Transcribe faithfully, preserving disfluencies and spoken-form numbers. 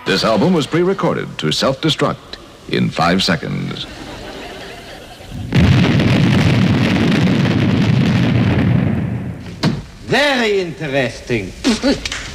This album was pre-recorded to self-destruct in five seconds. Very interesting.